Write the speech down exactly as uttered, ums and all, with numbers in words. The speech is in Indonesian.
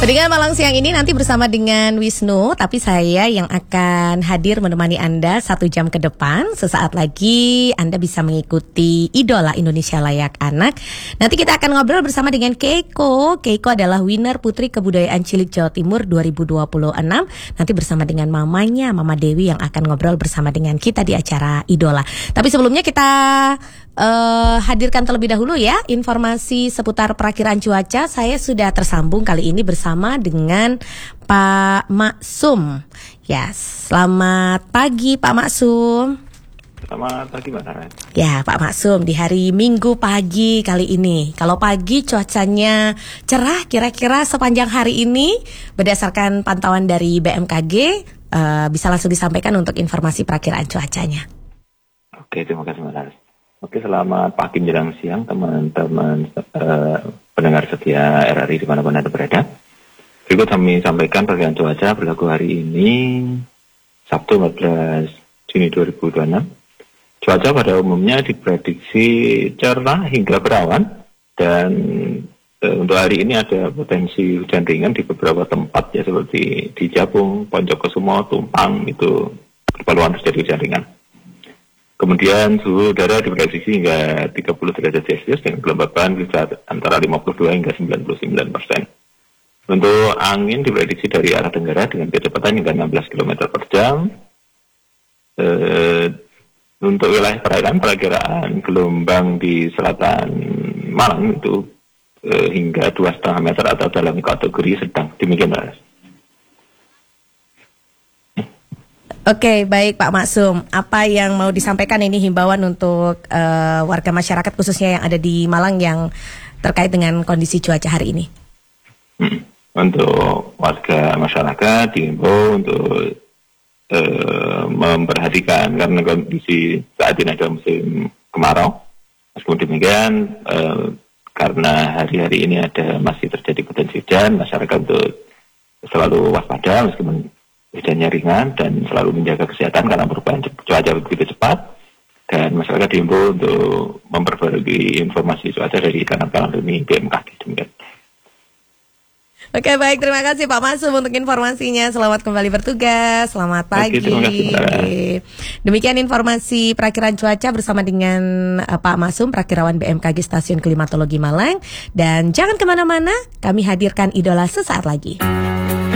Dengan Malang Siang ini nanti bersama dengan Wisnu, tapi saya yang akan hadir menemani Anda satu jam ke depan. Sesaat lagi Anda bisa mengikuti Idola Indonesia Layak Anak. Nanti kita akan ngobrol bersama dengan Keiko. Keiko adalah winner Putri Kebudayaan Cilik Jawa Timur dua ribu dua puluh enam. Nanti bersama dengan mamanya, Mama Dewi, yang akan ngobrol bersama dengan kita di acara Idola. Tapi sebelumnya kita uh, hadirkan terlebih dahulu ya informasi seputar perakiraan cuaca. Saya sudah tersambung kali ini bersama dengan Pak Maksum. Ya, selamat pagi Pak Maksum. Selamat pagi Mbak Sarah. Ya Pak Maksum, di hari Minggu pagi kali ini, kalau pagi cuacanya cerah kira-kira sepanjang hari ini berdasarkan pantauan dari B M K G, uh, bisa langsung disampaikan untuk informasi perakiraan cuacanya. Oke, terima kasih Mbak Sarah. Oke, selamat pagi menjelang siang teman-teman uh, pendengar setia R R I dimanapun Anda berada. Berikut kami sampaikan perakiraan cuaca berlaku hari ini Sabtu empat belas Juni dua ribu dua puluh enam. Cuaca pada umumnya diprediksi cerah hingga berawan, dan e, untuk hari ini ada potensi hujan ringan di beberapa tempat ya, seperti di Jabung, Poncokusumo, Tumpang, itu berpeluang terjadi hujan ringan. Kemudian suhu udara diprediksi hingga tiga puluh derajat Celcius dengan kelembapan bisa antara lima puluh dua hingga sembilan puluh sembilan persen. Untuk angin diprediksi dari arah tenggara dengan kecepatan hingga enam belas kilometer per jam. E, untuk wilayah perairan, perakiraan gelombang di selatan Malang itu e, hingga dua koma lima meter atau dalam kategori sedang. Demikian, Mas. Oke, baik Pak Maksum. Apa yang mau disampaikan ini himbauan untuk uh, warga masyarakat khususnya yang ada di Malang yang terkait dengan kondisi cuaca hari ini? Hmm. Untuk warga masyarakat diimbau untuk uh, memperhatikan karena kondisi saat ini ada musim kemarau. Meskipun demikian, uh, karena hari-hari ini ada masih terjadi potensi hujan, masyarakat untuk selalu waspada meskipun hujannya ringan dan selalu menjaga kesehatan karena perubahan cuaca begitu cepat, dan masyarakat diimbau untuk memperbarui informasi cuaca dari kanal-kanal ini B M K G. Demikian. Oke, baik, terima kasih Pak Maksum untuk informasinya. Selamat kembali bertugas. Selamat pagi. Oke, terima kasih. Demikian informasi perakiraan cuaca bersama dengan uh, Pak Maksum, perakirawan B M K G Stasiun Klimatologi Malang. Dan jangan kemana-mana, kami hadirkan Idola sesaat lagi.